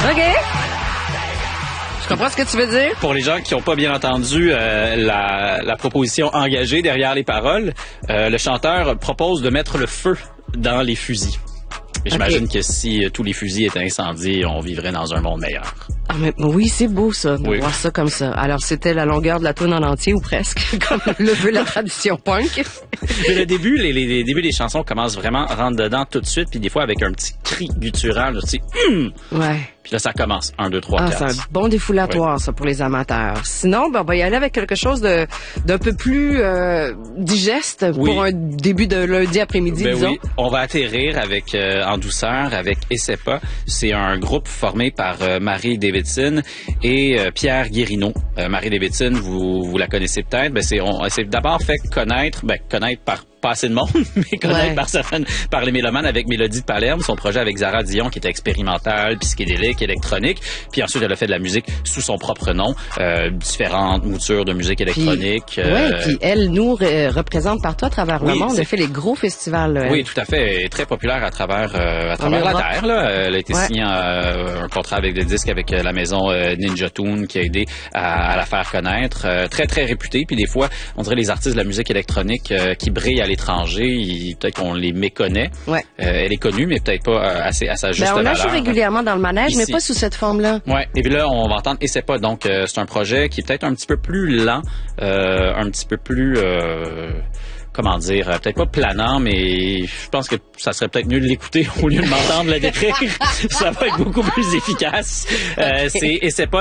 OK. Je comprends ce que tu veux dire. Pour les gens qui n'ont pas bien entendu la proposition engagée derrière les paroles, le chanteur propose de mettre le feu dans les fusils. Et j'imagine que si tous les fusils étaient incendiés, on vivrait dans un monde meilleur. Ah, mais oui, c'est beau ça, de voir ça comme ça. Alors, c'était la longueur de la toune en entier, ou presque, comme le veut la tradition punk. Mais le début, les débuts des chansons commencent vraiment à rentrer dedans tout de suite, puis des fois avec un petit cri guttural, tu sais, Ouais. Puis là, ça commence. 1, 2, 3, 4. C'est un bon défoulatoire, ça, pour les amateurs. Sinon, on va y aller avec quelque chose d'un peu plus digeste pour un début de lundi après-midi, disons. Oui, on va atterrir avec en douceur avec ESEPA. C'est un groupe formé par Marie Davidson et Pierre Guérineau. Marie Davidson, vous la connaissez peut-être. On s'est d'abord fait connaître par pas assez de monde, mais connaître par les mélomanes avec Mélodie de Palerme, son projet avec Zara Dion qui était expérimental, psychédélique, électronique. Puis ensuite, elle a fait de la musique sous son propre nom, différentes moutures de musique électronique. Puis elle nous représente partout à travers le monde. Elle fait les gros festivals. Là, oui, tout à fait. Elle est très populaire à travers la Terre. Là. Elle a été signée un contrat avec des disques avec la maison Ninja Tune qui a aidé à la faire connaître. Très, très réputée. Puis des fois, on dirait les artistes de la musique électronique qui brillent à l'étranger, peut-être qu'on les méconnaît. Ouais. Elle est connue, mais peut-être pas à sa juste valeur. On la joue régulièrement dans le manège, mais pas sous cette forme-là. Ouais. Et puis là, on va entendre ESEPA. Donc, c'est un projet qui est peut-être un petit peu plus lent, un petit peu plus... comment dire, peut-être pas planant, mais je pense que ça serait peut-être mieux de l'écouter au lieu de m'entendre le décrire. Ça va être beaucoup plus efficace. C'est ESEPA.